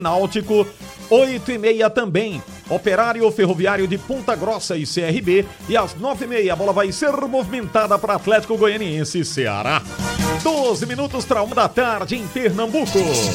Náutico, 8h30 também. Operário Ferroviário de Ponta Grossa e CRB. E às 9h30 a bola vai ser movimentada para Atlético Goianiense e Ceará. 12 minutos para 1 da tarde em Pernambuco.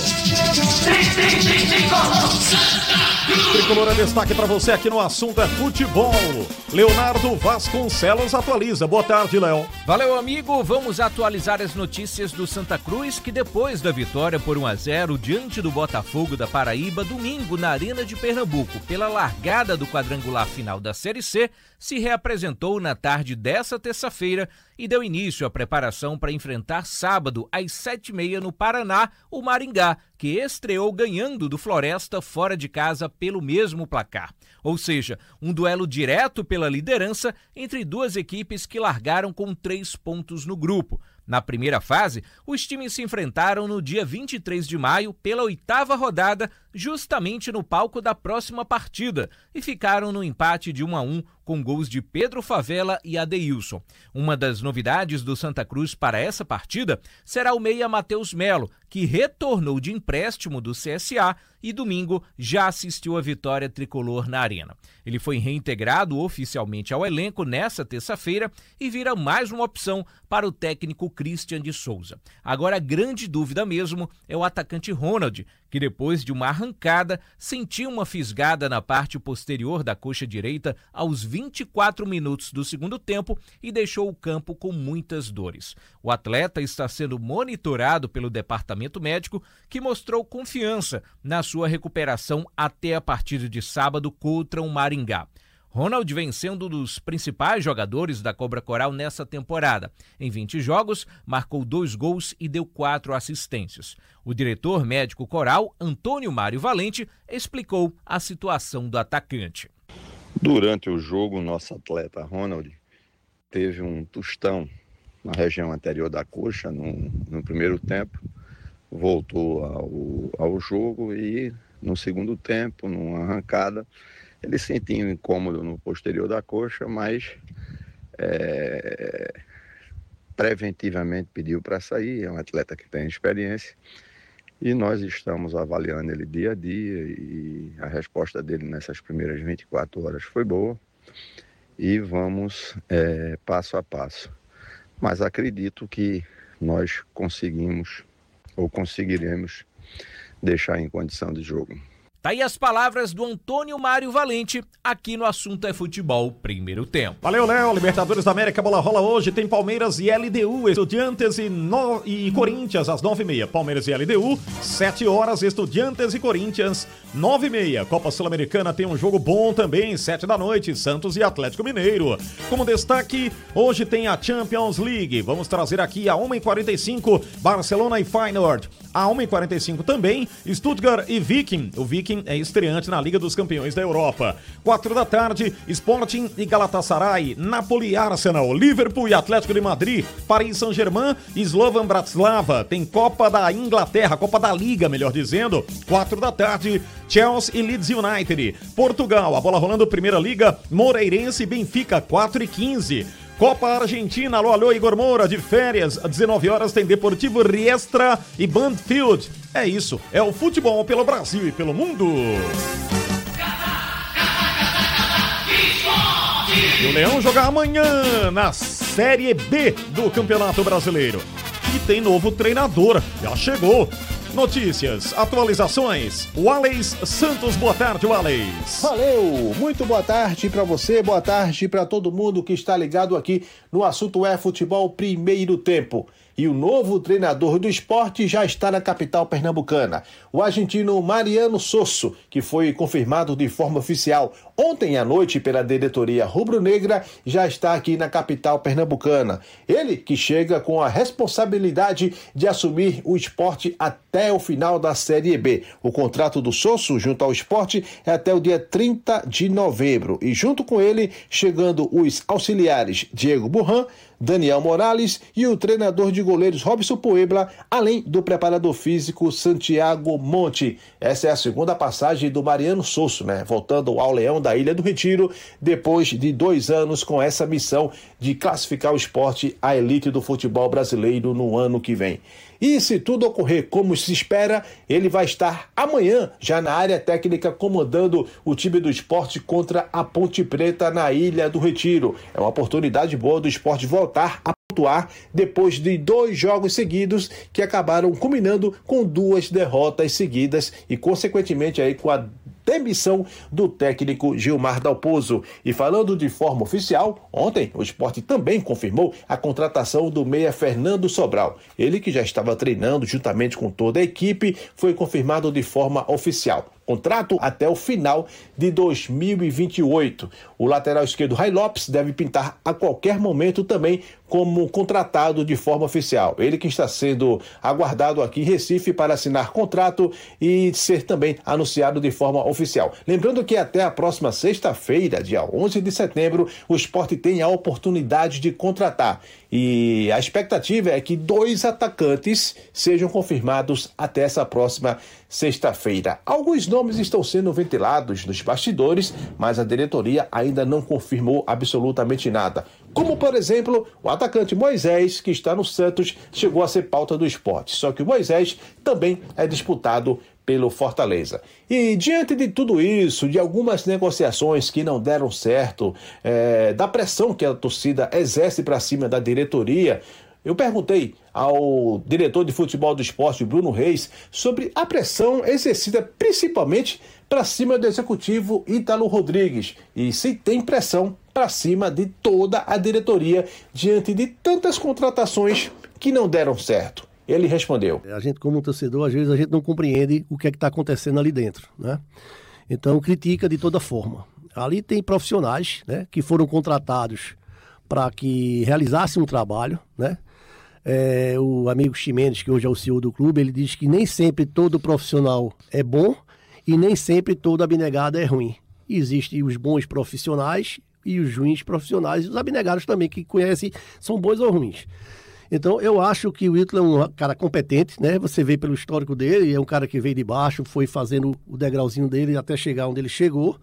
Tricolor é destaque para você aqui no Assunto é Futebol. Leonardo Vasconcelos atualiza. Boa tarde, Léo. Valeu, amigo. Vamos atualizar as notícias do Santa Cruz, que depois da vitória por 1-0 diante do Botafogo da Paraíba, domingo na Arena de Pernambuco, pela largada do quadrangular final da Série C, se reapresentou na tarde dessa terça-feira e deu início à preparação para enfrentar sábado às 7h30 no Paraná, o Maringá, que estreou ganhando do Floresta fora de casa pelo mesmo placar. Ou seja, um duelo direto pela liderança entre duas equipes que largaram com 3 pontos no grupo. Na primeira fase, os times se enfrentaram no dia 23 de maio pela 8ª rodada, justamente no palco da próxima partida, e ficaram no empate de 1-1 com gols de Pedro Favela e Adeilson. Uma das novidades do Santa Cruz para essa partida será o meia Matheus Melo, que retornou de empréstimo do CSA e domingo já assistiu à vitória tricolor na Arena. Ele foi reintegrado oficialmente ao elenco nessa terça-feira e vira mais uma opção para o técnico Christian de Souza. Agora a grande dúvida mesmo é o atacante Ronald, que depois de uma arrancada sentiu uma fisgada na parte posterior da coxa direita aos 24 minutos do segundo tempo e deixou o campo com muitas dores. O atleta está sendo monitorado pelo departamento médico, que mostrou confiança na sua recuperação até a partida de sábado contra o Maringá. Ronald vem sendo um dos principais jogadores da Cobra Coral nessa temporada. Em 20 jogos, marcou 2 gols e deu 4 assistências. O diretor médico coral, Antônio Mário Valente, explicou a situação do atacante. Durante o jogo, o nosso atleta Ronald teve um tostão na região anterior da coxa no primeiro tempo. Voltou ao jogo e no segundo tempo, numa arrancada, ele sentiu um incômodo no posterior da coxa, mas preventivamente pediu para sair. É um atleta que tem experiência e nós estamos avaliando ele dia a dia e a resposta dele nessas primeiras 24 horas foi boa e vamos passo a passo. Mas acredito que nós conseguiremos deixar em condição de jogo. Tá aí as palavras do Antônio Mário Valente, aqui no Assunto é Futebol, primeiro tempo. Valeu, Léo. Libertadores da América, bola rola hoje. Tem Palmeiras e LDU, Estudiantes e Corinthians, às 9h30. Palmeiras e LDU, 7 horas, Estudiantes e Corinthians, 9h30. Copa Sul-Americana tem um jogo bom também, 7 da noite, Santos e Atlético Mineiro. Como destaque, hoje tem a Champions League. Vamos trazer aqui a 1h45, Barcelona e Feyenoord. A 1h45 também, Stuttgart e Viking. O Viking é estreante na Liga dos Campeões da Europa. 4 da tarde, Sporting e Galatasaray, Napoli e Arsenal, Liverpool e Atlético de Madrid, Paris Saint-Germain e Slovan Bratislava. Tem Copa da Inglaterra, Copa da Liga, melhor dizendo. 4 da tarde, Chelsea e Leeds United. Portugal, a bola rolando, Primeira Liga, Moreirense e Benfica, 4h15. Copa Argentina, alô, Igor Moura, de férias, às 19 horas tem Deportivo Riestra e Banfield. É isso, é o futebol pelo Brasil e pelo mundo. E o Leão joga amanhã na Série B do Campeonato Brasileiro. E tem novo treinador, já chegou. Notícias, atualizações. Wallace Santos, boa tarde, Wallace. Valeu, muito boa tarde para você, boa tarde para todo mundo que está ligado aqui no Assunto é Futebol Primeiro Tempo. E o novo treinador do esporte já está na capital pernambucana. O argentino Mariano Sosso, que foi confirmado de forma oficial ontem à noite pela diretoria rubro-negra, já está aqui na capital pernambucana. Ele que chega com a responsabilidade de assumir o esporte até o final da Série B. O contrato do Sosso junto ao esporte é até o dia 30 de novembro. E junto com ele, chegando os auxiliares Diego Burran, Daniel Morales e o treinador de goleiros Robson Puebla, além do preparador físico Santiago Monte. Essa é a segunda passagem do Mariano Sosso, voltando ao Leão da Ilha do Retiro, depois de 2 anos com essa missão de classificar o esporte à elite do futebol brasileiro no ano que vem. E se tudo ocorrer como se espera, ele vai estar amanhã já na área técnica comandando o time do Sport contra a Ponte Preta na Ilha do Retiro. É uma oportunidade boa do Sport voltar a pontuar depois de 2 jogos seguidos que acabaram culminando com 2 derrotas seguidas e consequentemente aí com a demissão do técnico Gilmar Dalpozo. E falando de forma oficial, ontem o Sport também confirmou a contratação do meia Fernando Sobral. Ele, que já estava treinando juntamente com toda a equipe, foi confirmado de forma oficial. Contrato até o final de 2028. O lateral esquerdo Ray Lopes deve pintar a qualquer momento também como contratado de forma oficial. Ele que está sendo aguardado aqui em Recife para assinar contrato e ser também anunciado de forma oficial. Lembrando que até a próxima sexta-feira, dia 11 de setembro, o Sport tem a oportunidade de contratar. E a expectativa é que 2 atacantes sejam confirmados até essa próxima sexta-feira. Alguns nomes estão sendo ventilados nos bastidores, mas a diretoria ainda não confirmou absolutamente nada. Como, por exemplo, o atacante Moisés, que está no Santos, chegou a ser pauta do Sport. Só que o Moisés também é disputado pelo Fortaleza. E diante de tudo isso, de algumas negociações que não deram certo, da pressão que a torcida exerce para cima da diretoria, eu perguntei ao diretor de futebol do Sport, Bruno Reis, sobre a pressão exercida principalmente para cima do executivo Ítalo Rodrigues e se tem pressão para cima de toda a diretoria diante de tantas contratações que não deram certo. Ele respondeu: a gente, como torcedor, às vezes a gente não compreende o que é que está acontecendo ali dentro, né? Então critica de toda forma. Ali tem profissionais, né, que foram contratados para que realizassem um trabalho, né? O amigo Ximenes, que hoje é o CEO do clube, ele diz que nem sempre todo profissional é bom e nem sempre todo abnegado é ruim. Existem os bons profissionais e os ruins profissionais, e os abnegados também, que conhecem, são bons ou ruins. Então, eu acho que o Ítalo é um cara competente, né? Você vê pelo histórico dele, é um cara que veio de baixo, foi fazendo o degrauzinho dele até chegar onde ele chegou.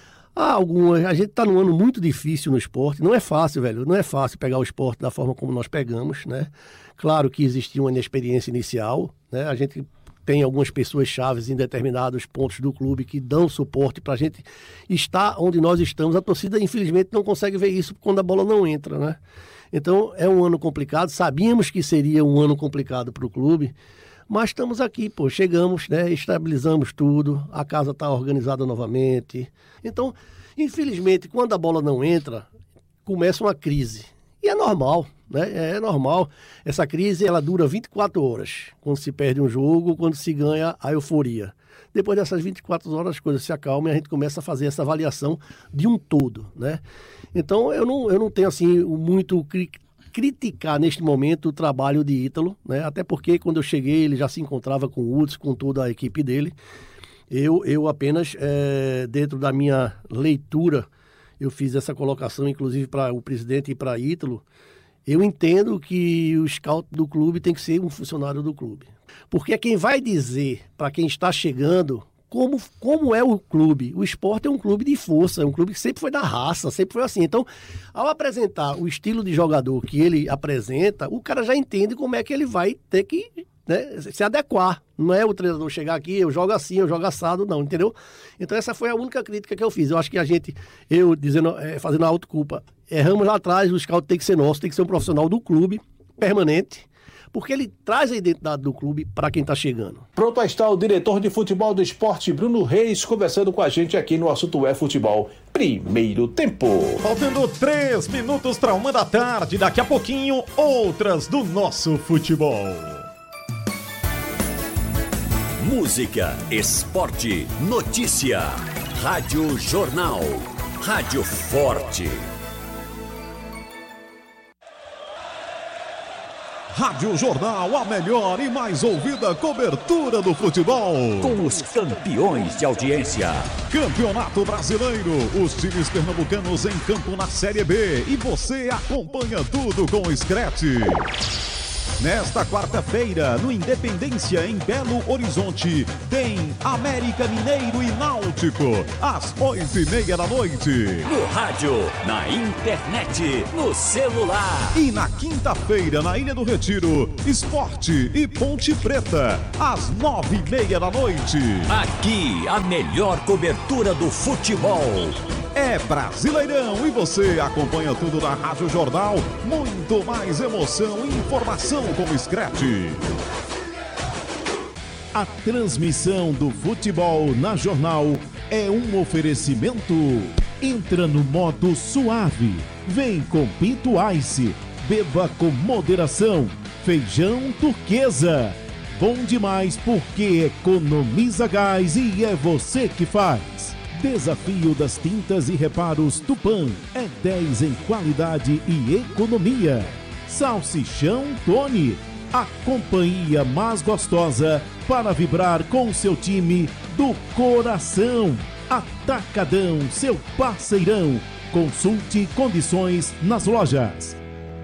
A gente está num ano muito difícil no esporte, não é fácil, velho, não é fácil pegar o esporte da forma como nós pegamos, né? Claro que existia uma inexperiência inicial, né? A gente tem algumas pessoas chaves em determinados pontos do clube que dão suporte para a gente estar onde nós estamos. A torcida, infelizmente, não consegue ver isso quando a bola não entra, né? Então, é um ano complicado, sabíamos que seria um ano complicado para o clube, mas estamos aqui, chegamos, né, estabilizamos tudo, a casa está organizada novamente. Então, infelizmente, quando a bola não entra, começa uma crise. E é normal, né? É normal. Essa crise, ela dura 24 horas. Quando se perde um jogo, quando se ganha a euforia. Depois dessas 24 horas, as coisas se acalmam e a gente começa a fazer essa avaliação de um todo, né? Então, eu não tenho, assim, muito criticar neste momento o trabalho de Ítalo, né? Até porque quando eu cheguei ele já se encontrava com o Hudson, com toda a equipe dele. Eu apenas, dentro da minha leitura, eu fiz essa colocação, inclusive para o presidente e para Ítalo. Eu entendo que o scout do clube tem que ser um funcionário do clube. Porque quem vai dizer para quem está chegando como é o clube. O Sport é um clube de força, é um clube que sempre foi da raça, sempre foi assim. Então, ao apresentar o estilo de jogador que ele apresenta, o cara já entende como é que ele vai ter que, né, se adequar. Não é o treinador chegar aqui, eu jogo assim, eu jogo assado, não, entendeu? Então, essa foi a única crítica que eu fiz. Eu acho que fazendo a autoculpa, erramos lá atrás, o scout tem que ser nosso, tem que ser um profissional do clube, permanente, porque ele traz a identidade do clube para quem está chegando. Pronto, aí está o diretor de futebol do Sport, Bruno Reis, conversando com a gente aqui no Assunto é Futebol. Primeiro tempo. Faltando 3 minutos para 1 da tarde, daqui a pouquinho, outras do nosso futebol. Música, esporte, notícia. Rádio Jornal. Rádio Forte. Rádio Jornal, a melhor e mais ouvida cobertura do futebol. Com os campeões de audiência. Campeonato Brasileiro, os times pernambucanos em campo na Série B. E você acompanha tudo com o Scratch. Nesta quarta-feira, no Independência, em Belo Horizonte, tem América Mineiro e Náutico, às 8h30 da noite. No rádio, na internet, no celular. E na quinta-feira, na Ilha do Retiro, Sport e Ponte Preta, às 9h30 da noite. Aqui, a melhor cobertura do futebol. É Brasileirão e você acompanha tudo na Rádio Jornal. Muito mais emoção e informação com o Scratch. A transmissão do futebol na Jornal é um oferecimento. Entra no modo suave. Vem com Pinto Ice. Beba com moderação. Feijão Turquesa. Bom demais porque economiza gás e é você que faz. Desafio das tintas e reparos Tupã é 10 em qualidade e economia. Salsichão Tony, a companhia mais gostosa para vibrar com seu time do coração. Atacadão, seu parceirão. Consulte condições nas lojas.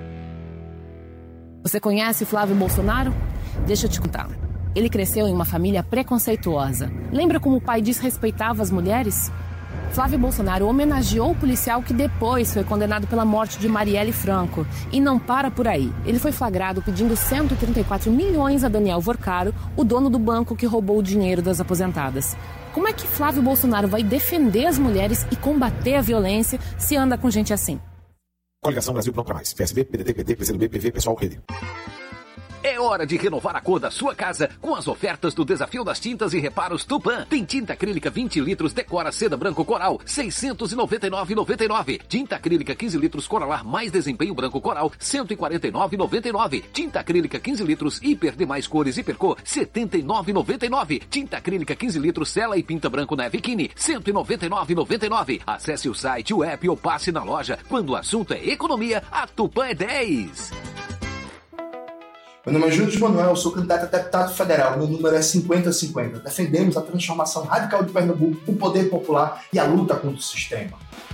Você conhece Flávio Bolsonaro? Deixa eu te contar. Ele cresceu em uma família preconceituosa. Lembra como o pai desrespeitava as mulheres? Flávio Bolsonaro homenageou o policial que depois foi condenado pela morte de Marielle Franco. E não para por aí. Ele foi flagrado pedindo 134 milhões a Daniel Vorcaro, o dono do banco que roubou o dinheiro das aposentadas. Como é que Flávio Bolsonaro vai defender as mulheres e combater a violência se anda com gente assim? Coligação Brasil Pronto Pra Mais. PSB, PDT, PT, PCdoB, PV, Pessoal, Rede. É hora de renovar a cor da sua casa com as ofertas do Desafio das Tintas e Reparos Tupã. Tem tinta acrílica 20 litros Decora Seda Branco Coral, R$ 699,99. Tinta acrílica 15 litros Coralar mais Desempenho Branco Coral, R$ 149,99. Tinta acrílica 15 litros Hiper Demais Cores Hipercor, R$ 79,99. Tinta acrílica 15 litros Sela e Pinta Branco Neve Kine, R$ 199,99. Acesse o site, o app ou passe na loja. Quando o assunto é economia, a Tupã é 10. Meu nome é Júlio de Manuel, sou candidato a deputado federal, meu número é 5050. Defendemos a transformação radical de Pernambuco, o poder popular e a luta contra o sistema.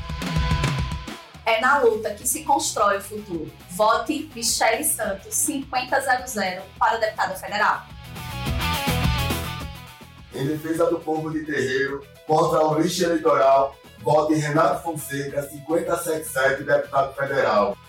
É na luta que se constrói o futuro. Vote Michele Santos, 5000 para deputada federal. Em defesa do povo de Terreiro, contra o lixo eleitoral, vote Renato Fonseca, 5077, deputado federal.